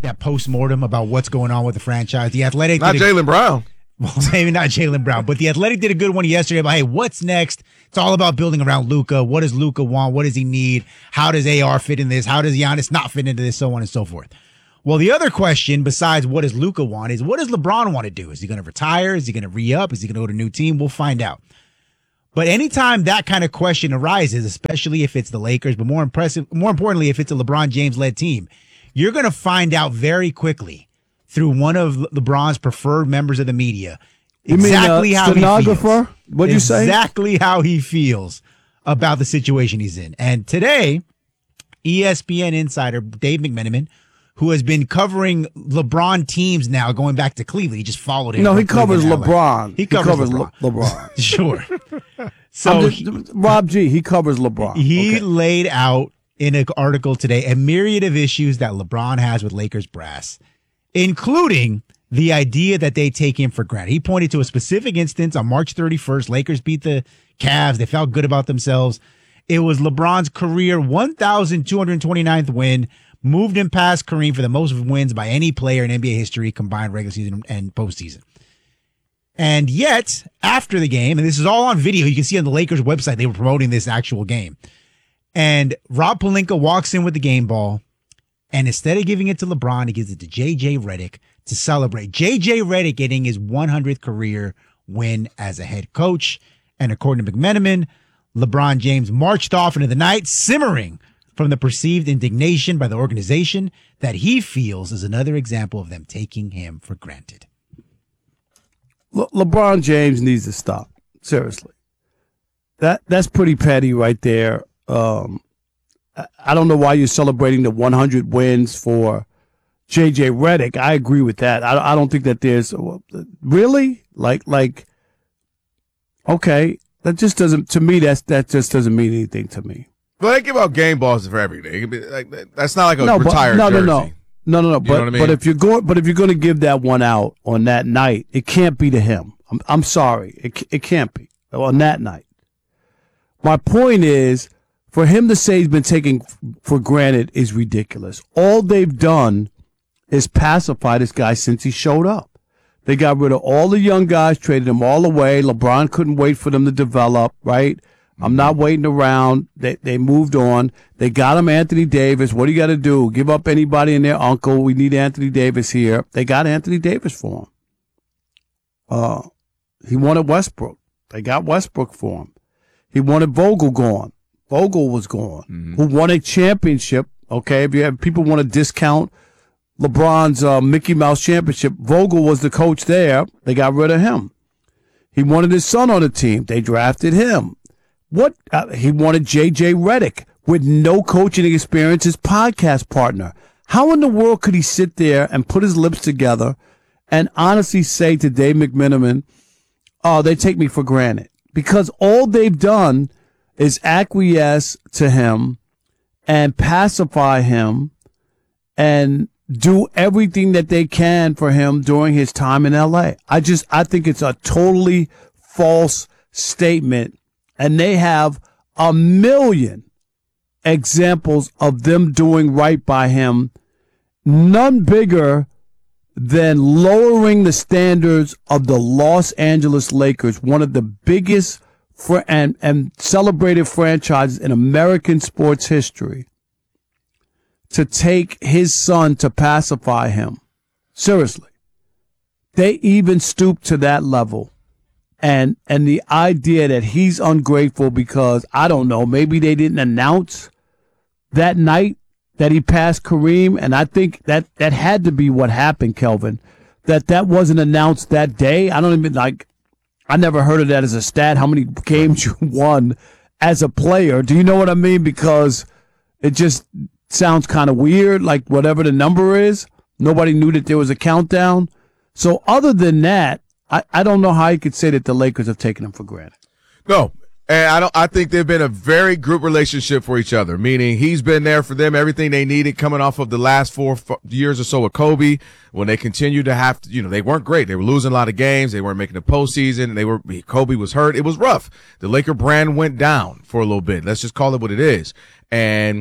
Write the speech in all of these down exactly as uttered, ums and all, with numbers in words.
that post-mortem about what's going on with the franchise. The Athletic Not Jaylen Brown. Well, maybe not Jaylen Brown, but the Athletic did a good one yesterday about, hey, what's next? It's all about building around Luka. What does Luka want? What does he need? How does A R fit in this? How does Giannis not fit into this? So on and so forth. Well, the other question besides what does Luka want is what does LeBron want to do? Is he going to retire? Is he going to re-up? Is he going to go to a new team? We'll find out. But anytime that kind of question arises, especially if it's the Lakers, but more impressive, more importantly, if it's a LeBron James-led team, you're going to find out very quickly through one of LeBron's preferred members of the media exactly you mean, uh, how he feels. What'd you say? Exactly how he feels about the situation he's in. And today, E S P N insider Dave McMenamin, who has been covering LeBron teams now going back to Cleveland, he just followed him. No, he covers LeBron. He covers, he covers LeBron. Le- LeBron. Sure. So just, he, Rob G, he covers LeBron. He okay. laid out in an article today a myriad of issues that LeBron has with Lakers brass, including the idea that they take him for granted. He pointed to a specific instance on March thirty-first. Lakers beat the Cavs. They felt good about themselves. It was LeBron's career one thousand two hundred twenty-ninth win, moved him past Kareem for the most wins by any player in N B A history, combined regular season and postseason. And yet, after the game, and this is all on video, you can see on the Lakers website, they were promoting this actual game. And Rob Pelinka walks in with the game ball, and instead of giving it to LeBron, he gives it to J J Redick to celebrate. J J Redick getting his one hundredth career win as a head coach. And according to McMenamin, LeBron James marched off into the night, simmering from the perceived indignation by the organization that he feels is another example of them taking him for granted. Le- LeBron James needs to stop. Seriously. That That's pretty petty right there. Um, I, I don't know why you're celebrating the one hundred wins for J J Redick. I agree with that. I, I don't think that there's really like like okay. That just doesn't to me. That's that just doesn't mean anything to me. Well, they give out game balls for every day. Like, that's not like a no, retired but, no, jersey. no, no, no, no, no. But I mean? but if you're going, but if you're going to give that one out on that night, it can't be to him. I'm I'm sorry, it it can't be on that night. My point is, for him to say he's been taken for granted is ridiculous. All they've done is pacify this guy since he showed up. They got rid of all the young guys, traded them all away. LeBron couldn't wait for them to develop, right? I'm not waiting around. They they moved on. They got him Anthony Davis. What do you got to do? Give up anybody and their uncle. We need Anthony Davis here. They got Anthony Davis for him. Uh, he wanted Westbrook. They got Westbrook for him. He wanted Vogel gone. Vogel was gone. Mm-hmm. Who won a championship? Okay, if you have people want to discount LeBron's uh, Mickey Mouse championship, Vogel was the coach there. They got rid of him. He wanted his son on the team. They drafted him. What uh, he wanted J J Redick with no coaching experience, his podcast partner. How in the world could he sit there and put his lips together and honestly say to Dave McMenamin, "Oh, they take me for granted"? Because all they've done is acquiesce to him and pacify him and do everything that they can for him during his time in L A. I just I think it's a totally false statement. And they have a million examples of them doing right by him, none bigger than lowering the standards of the Los Angeles Lakers, one of the biggest fr- and, and celebrated franchises in American sports history, to take his son to pacify him. Seriously. They even stooped to that level. And and the idea that he's ungrateful because, I don't know, maybe they didn't announce that night that he passed Kareem, and I think that, that had to be what happened, Kelvin, that that wasn't announced that day. I don't even, like, I never heard of that as a stat, how many games you won as a player. Do you know what I mean? Because it just sounds kind of weird, like whatever the number is, nobody knew that there was a countdown. So other than that, I, I don't know how you could say that the Lakers have taken him for granted. No, and I don't. I think they've been a very good relationship for each other, meaning he's been there for them, everything they needed coming off of the last four f- years or so with Kobe, when they continued to have to, you know, they weren't great. They were losing a lot of games. They weren't making the postseason. They were, Kobe was hurt. It was rough. The Laker brand went down for a little bit. Let's just call it what it is. And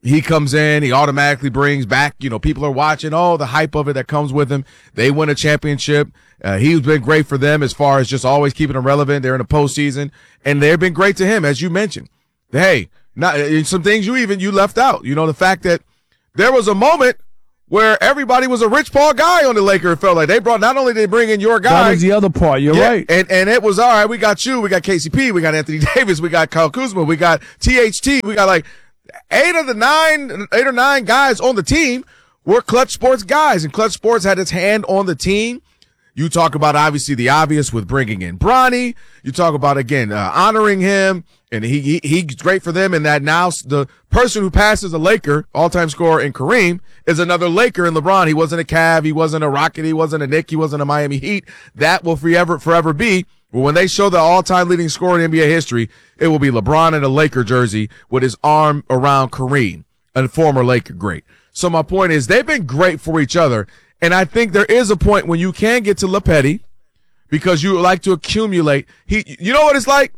he comes in, he automatically brings back, you know, people are watching, oh, the hype of it that comes with him. They win a championship. Uh, he's been great for them as far as just always keeping them relevant. They're in the postseason, and they've been great to him, as you mentioned. Hey, not some things you even you left out. You know, the fact that there was a moment where everybody was a Rich Paul guy on the Lakers. It felt like they brought, not only did they bring in your guy. That was the other part. You're yeah, right. And and it was, all right, we got you, we got K C P, we got Anthony Davis, we got Kyle Kuzma, we got T H T, we got like eight of the nine, eight or nine guys on the team were Clutch Sports guys, and Clutch Sports had its hand on the team. You talk about, obviously, the obvious with bringing in Bronny. You talk about, again, uh, honoring him, and he, he he's great for them in that now the person who passes a Laker, all-time scorer in Kareem, is another Laker in LeBron. He wasn't a Cav, he wasn't a Rocket, he wasn't a Knick, he wasn't a Miami Heat. That will forever, forever be. But when they show the all-time leading scorer in N B A history, it will be LeBron in a Laker jersey with his arm around Kareem, a former Laker great. So my point is, they've been great for each other. And I think there is a point when you can get to LePetty because you like to accumulate. He, you know what it's like?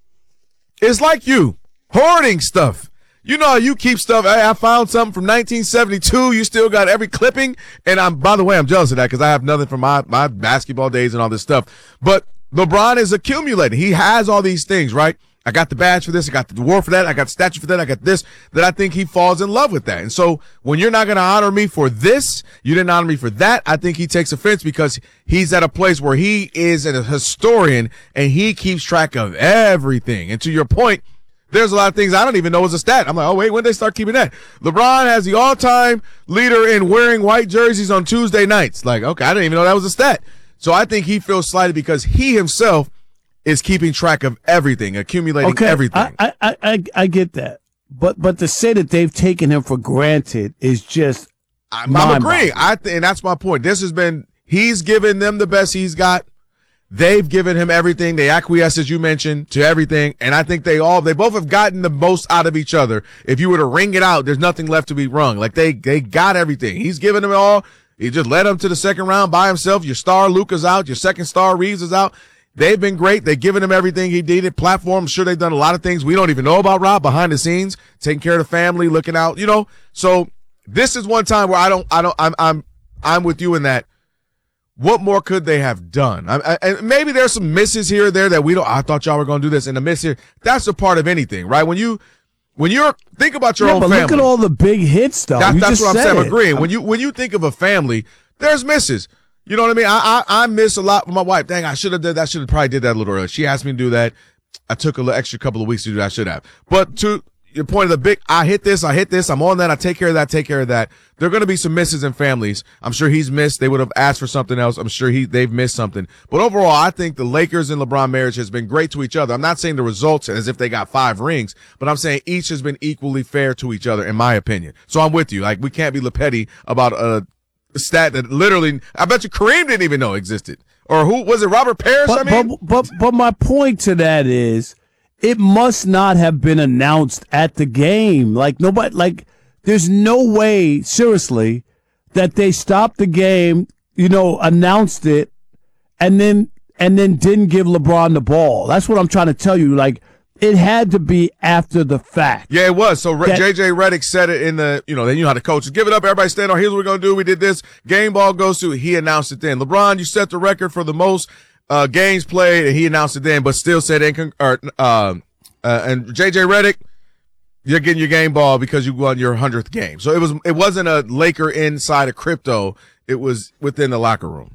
It's like you hoarding stuff. You know how you keep stuff. Hey, I found something from nineteen seventy-two. You still got every clipping. And I'm, by the way, I'm jealous of that because I have nothing from my, my basketball days and all this stuff. But LeBron is accumulating. He has all these things, right? I got the badge for this. I got the award for that. I got the statue for that. I got this, that I think he falls in love with that. And so when you're not going to honor me for this, you didn't honor me for that, I think he takes offense because he's at a place where he is a historian and he keeps track of everything. And to your point, there's a lot of things I don't even know as a stat. I'm like, oh, wait, when did they start keeping that? LeBron has the all-time leader in wearing white jerseys on Tuesday nights. Like, okay, I didn't even know that was a stat. So I think he feels slighted because he himself is keeping track of everything, accumulating okay, everything. I, I, I, I get that. But but to say that they've taken him for granted is just I'm, I'm agreeing. I th- and that's my point. This has been, he's given them the best he's got. They've given him everything. They acquiesce, as you mentioned, to everything. And I think they all, they both have gotten the most out of each other. If you were to wring it out, there's nothing left to be wrung. Like they, they got everything. He's given them it all. He just led them to the second round by himself. Your star Luka's out. Your second star Reeves is out. They've been great. They've given him everything he needed. Platform. I'm sure they've done a lot of things we don't even know about, Rob, behind the scenes, taking care of the family, looking out, you know. So this is one time where I don't, I don't, I'm, I'm, I'm with you in that. What more could they have done? I, I, and maybe there's some misses here or there that we don't, I thought y'all were going to do this, and the miss here, that's a part of anything, right? When you, when you're, think about your yeah, own but family. Look at all the big hits, though. That, You that's just what I'm said saying. I'm it. agreeing. When you, when you think of a family, there's misses. You know what I mean? I, I, I miss a lot with my wife. Dang, I should have did that. I should have probably did that a little earlier. She asked me to do that. I took a little extra couple of weeks to do that. I should have. But to your point of the big, I hit this, I hit this, I'm on that, I take care of that, take care of that. There are going to be some misses in families. I'm sure he's missed. They would have asked for something else. I'm sure he, they've missed something. But overall, I think the Lakers and LeBron marriage has been great to each other. I'm not saying the results as if they got five rings, but I'm saying each has been equally fair to each other, in my opinion. So I'm with you. Like, we can't be LePetty about a stat that literally, I bet you Kareem didn't even know existed. Or who was it? Robert Parrish? But, I mean, but, but, but my point to that is, it must not have been announced at the game. Like nobody, like there's no way, seriously, that they stopped the game, you know, announced it, and then and then didn't give LeBron the ball. That's what I'm trying to tell you. Like, it had to be after the fact. yeah, it was. So That- J J Redick said it in the, you know, they knew how to coach. Give it up, everybody stand on. Here's what we're gonna do. We did this. Game ball goes to. He announced it then. LeBron, you set the record for the most uh games played, and he announced it then, but still said, incon- or, uh, uh, and J J Redick, you're getting your game ball because you won your hundredth game. So it was, it wasn't a Laker inside of crypto. It was within the locker room.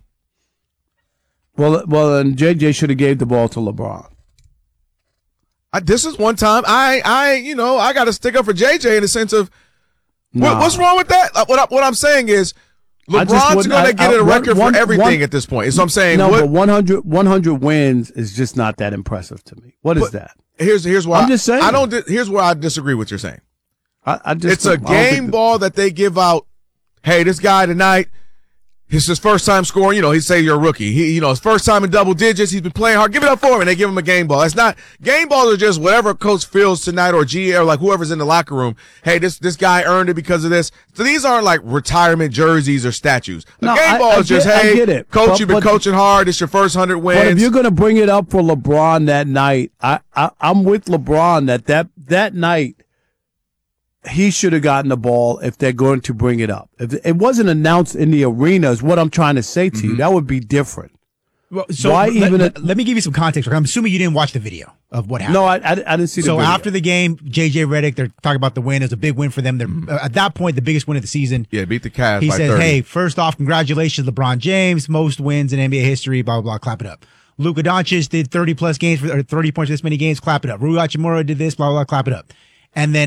Well, well, then J J should have gave the ball to LeBron. I, this is one time I, I, you know, I got to stick up for J J in the sense of what, Nah. what's wrong with that? Uh, What, I, what I'm saying is I just LeBron's wouldn't- going I- to get I- a one- record one- for everything one- at this point. So I'm saying, No, what, but one hundred, one hundred wins is just not that impressive to me. What is But- that? here's here's why I'm just saying. I don't. Di- here's where I disagree with what you're saying. I, I just It's a I don't think game that- ball that they give out. Hey, this guy tonight, it's his first time scoring. You know, he say you're a rookie. He, you know, his first time in double digits. He's been playing hard. Give it up for him, and they give him a game ball. It's not game balls are just whatever coach feels tonight or G or like whoever's in the locker room. Hey, this this guy earned it because of this. So these aren't like retirement jerseys or statues. A No, game I- ball I is just get- I hey, get it, coach, but- you've been but- coaching hard. It's your first hundred wins. But if you're going to bring it up for LeBron that night, I, I I'm with LeBron that that that night he should have gotten the ball if they're going to bring it up. If it wasn't announced in the arena, is what I'm trying to say to mm-hmm. you. That would be different. Well, so Why let, even? let, A, let me give you some context. I'm assuming you didn't watch the video of what happened. No, I, I, I didn't see the so video. So after the game, J J Redick, they're talking about the win. It was a big win for them. They're mm-hmm. uh, at that point the biggest win of the season. Yeah, beat the Cavs. He by says, thirty. "Hey, first off, congratulations, LeBron James, most wins in N B A history. Blah blah blah. Clap it up." Luka Doncic did thirty plus games for or thirty points for this many games. Clap it up. Rui Hachimura did this. Blah blah blah. Clap it up. And then